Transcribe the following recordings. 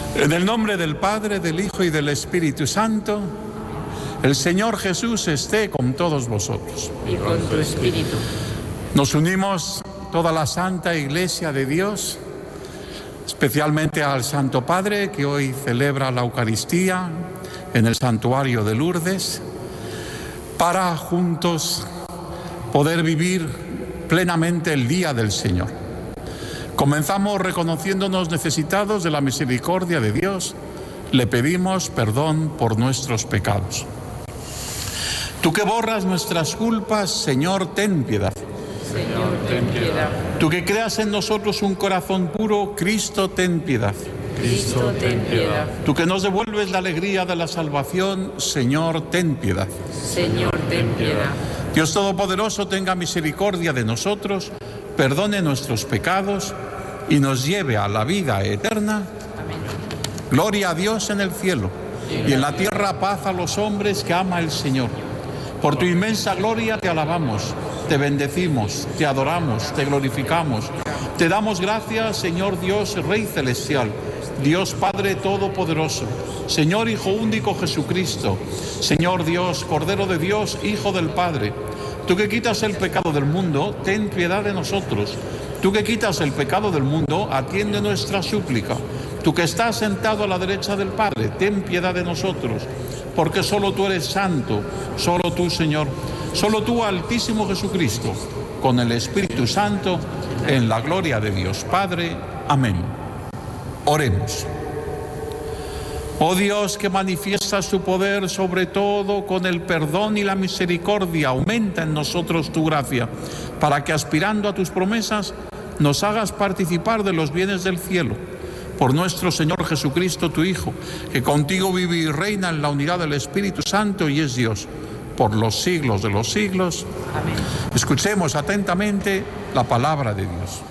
En el nombre del Padre, del Hijo y del Espíritu Santo, el Señor Jesús esté con todos vosotros. Y con tu espíritu. Nos unimos toda la Santa Iglesia de Dios, especialmente al Santo Padre que hoy celebra la Eucaristía en el santuario de Lourdes, para juntos poder vivir plenamente el día del Señor. Comenzamos reconociéndonos necesitados de la misericordia de Dios. Le pedimos perdón por nuestros pecados. Tú que borras nuestras culpas, Señor, ten piedad. Señor, ten piedad. Tú que creas en nosotros un corazón puro, Cristo, ten piedad. Cristo, ten piedad. Tú que nos devuelves la alegría de la salvación, Señor, ten piedad. Señor, ten piedad. Dios Todopoderoso, tenga misericordia de nosotros, perdone nuestros pecados y nos lleve a la vida eterna. Amén. Gloria a Dios en el cielo y en la tierra paz a los hombres que ama el Señor. Por tu inmensa gloria te alabamos, te bendecimos, te adoramos, te glorificamos. Te damos gracias, Señor Dios, Rey Celestial, Dios Padre Todopoderoso, Señor Hijo único Jesucristo, Señor Dios, Cordero de Dios, Hijo del Padre. Tú que quitas el pecado del mundo, ten piedad de nosotros. Tú que quitas el pecado del mundo, atiende nuestra súplica. Tú que estás sentado a la derecha del Padre, ten piedad de nosotros. Porque solo tú eres santo, solo tú, Señor, solo tú, Altísimo Jesucristo, con el Espíritu Santo, en la gloria de Dios Padre. Amén. Oremos. Oh Dios, que manifiestas tu poder sobre todo con el perdón y la misericordia, aumenta en nosotros tu gracia, para que aspirando a tus promesas nos hagas participar de los bienes del cielo. Por nuestro Señor Jesucristo, tu Hijo, que contigo vive y reina en la unidad del Espíritu Santo y es Dios, por los siglos de los siglos. Amén. Escuchemos atentamente la palabra de Dios.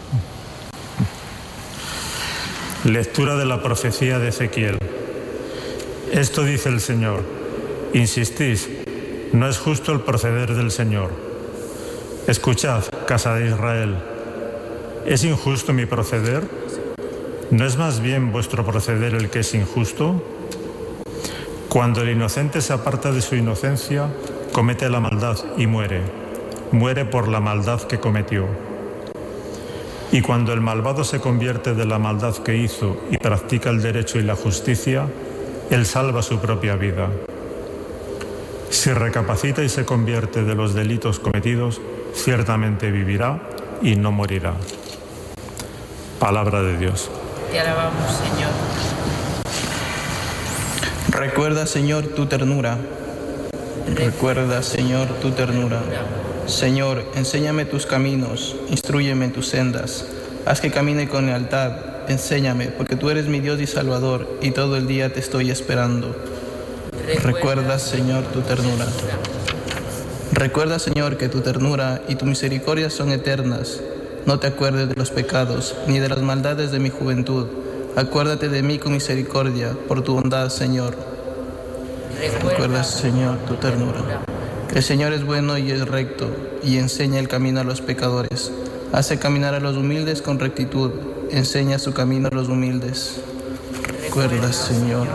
Lectura de la profecía de Ezequiel. Esto dice el Señor: insistís, no es justo el proceder del Señor. Escuchad, casa de Israel, ¿es injusto mi proceder? ¿No es más bien vuestro proceder el que es injusto? Cuando el inocente se aparta de su inocencia, comete la maldad y muere. Muere por la maldad que cometió. Y cuando el malvado se convierte de la maldad que hizo y practica el derecho y la justicia, él salva su propia vida. Si recapacita y se convierte de los delitos cometidos, ciertamente vivirá y no morirá. Palabra de Dios. Te alabamos, Señor. Recuerda, Señor, tu ternura. Recuerda, Señor, tu ternura. Señor, enséñame tus caminos, instrúyeme en tus sendas. Haz que camine con lealtad, enséñame, porque tú eres mi Dios y Salvador, y todo el día te estoy esperando. Recuerda, Señor, tu ternura. Recuerda, Señor, que tu ternura y tu misericordia son eternas. No te acuerdes de los pecados, ni de las maldades de mi juventud. Acuérdate de mí con misericordia, por tu bondad, Señor. Recuerda, Señor, tu ternura. El Señor es bueno y es recto, y enseña el camino a los pecadores. Hace caminar a los humildes con rectitud, enseña su camino a los humildes. Recuerda, Señor.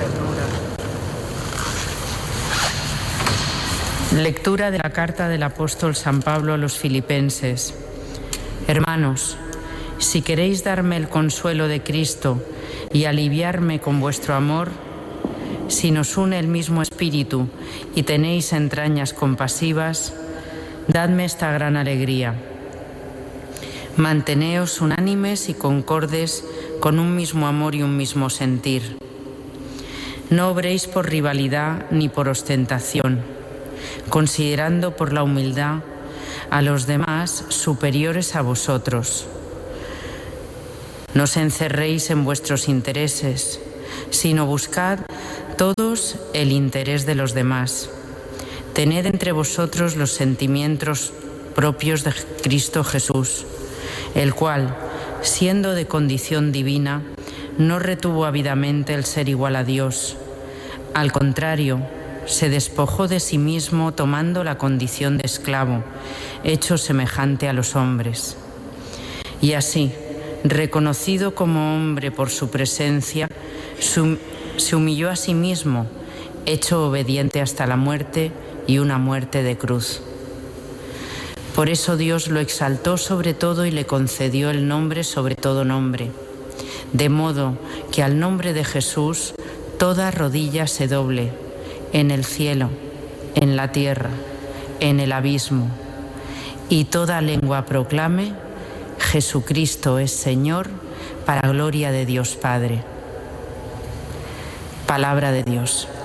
Lectura de la carta del apóstol San Pablo a los Filipenses. Hermanos, si queréis darme el consuelo de Cristo y aliviarme con vuestro amor, si nos une el mismo espíritu y tenéis entrañas compasivas, dadme esta gran alegría. Manteneos unánimes y concordes con un mismo amor y un mismo sentir. No obréis por rivalidad ni por ostentación, considerando por la humildad a los demás superiores a vosotros. No os encerréis en vuestros intereses, sino buscad todos el interés de los demás. Tened entre vosotros los sentimientos propios de Cristo Jesús, el cual, siendo de condición divina, no retuvo ávidamente el ser igual a Dios. Al contrario, se despojó de sí mismo tomando la condición de esclavo, hecho semejante a los hombres. Y así, reconocido como hombre por su presencia, se humilló a sí mismo, hecho obediente hasta la muerte y una muerte de cruz. Por eso Dios lo exaltó sobre todo y le concedió el nombre sobre todo nombre, de modo que al nombre de Jesús toda rodilla se doble, en el cielo, en la tierra, en el abismo, y toda lengua proclame: Jesucristo es Señor, para gloria de Dios Padre. Palabra de Dios.